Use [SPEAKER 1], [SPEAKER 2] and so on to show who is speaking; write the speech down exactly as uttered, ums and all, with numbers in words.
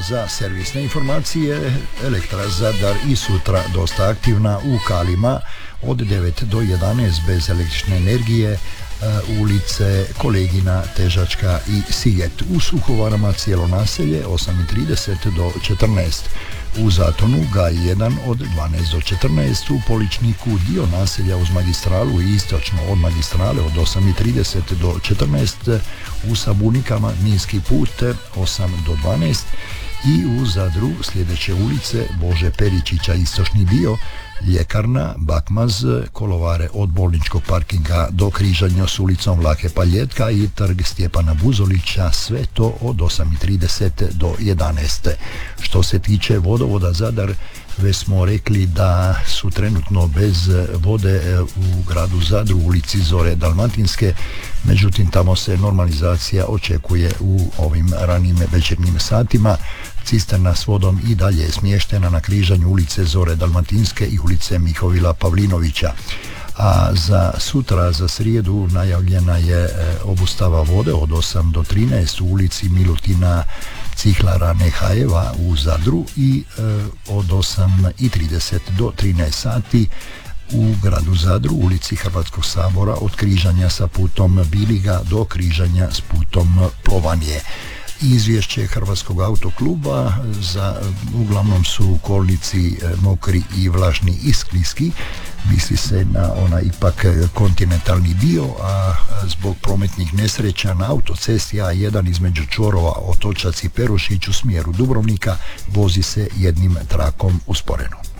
[SPEAKER 1] za servisne informacije. Elektra Zadar i sutra dosta aktivna u Kalima od devet do jedanaest bez električne energije, ulice Kolegina, Težačka i Sijet. U Suhovarama cijelo naselje osam i trideset do četrnaest. U Zatonu Gaj jedan od dvanaest do četrnaest. U Poličniku dio naselja uz magistralu i istočno od magistrale od osam i trideset do četrnaest. U Sabunikama Ninski put osam do dvanaest. I u Zadru sljedeće ulice Bože Peričića istočni dio, Ljekarna, Bakmaz, Kolovare od bolničkog parkinga do križanja s ulicom Vlahe Paljetka i trg Stjepana Buzolića, sve to od osam i trideset do jedanaest. Što se tiče vodovoda Zadar, već smo rekli da su trenutno bez vode u gradu Zadru, u ulici Zore Dalmatinske, međutim tamo se normalizacija očekuje u ovim ranijim večernjim satima. Cisterna s vodom i dalje je smještena na križanju ulice Zore Dalmatinske i ulice Mihovila Pavlinovića. A za sutra, za srijedu, najavljena je obustava vode od osam do trinaest u ulici Milutina Cihlara Nehajeva u Zadru i e, od osam i trideset do trinaest sati u gradu Zadru, ulici Hrvatskog sabora od križanja sa putom Biliga do križanja s putom Plovanije. Izvješće Hrvatskog autokluba, za, uglavnom su kolnici mokri i vlažni i skliski, misli se na onaj ipak kontinentalni dio, a zbog prometnih nesreća na autocesti A jedan između čvorova Otočac i Perušić u smjeru Dubrovnika vozi se jednim trakom usporeno.